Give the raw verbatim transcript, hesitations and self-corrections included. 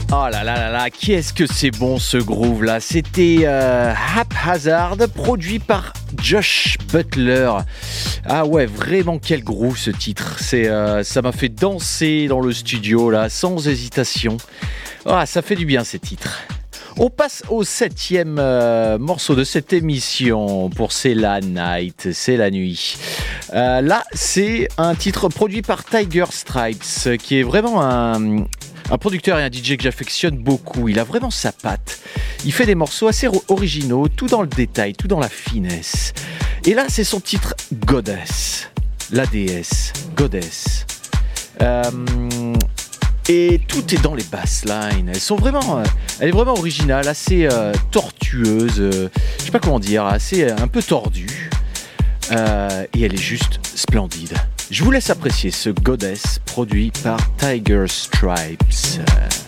Oh là là là là, qu'est-ce que c'est bon ce groove là. C'était euh, Haphazard, produit par Josh Butler. Ah ouais, vraiment quel groove ce titre. C'est, euh, ça m'a fait danser dans le studio là, sans hésitation. Ah, ça fait du bien ces titres. On passe au septième euh, morceau de cette émission pour C'est la Night, c'est la nuit. Euh, là, c'est un titre produit par Tiger Stripes, qui est vraiment un... Un producteur et un D J que j'affectionne beaucoup. Il a vraiment sa patte. Il fait des morceaux assez originaux, tout dans le détail, tout dans la finesse. Et là, c'est son titre Goddess. La déesse. Goddess. Euh, et tout est dans les basslines. Elles sont vraiment... Euh, elle est vraiment originale, assez euh, tortueuse. Euh, je sais pas comment dire, assez un peu tordue. Euh, et elle est juste splendide. Je vous laisse apprécier ce Goddess produit par Tiger Stripes.